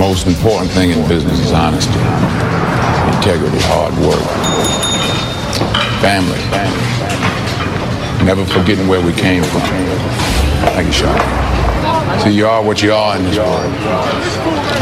most important thing in business is honesty, integrity, hard work, family, never forgetting where we came from. Thank you, Sean. See, you are what you are in this world.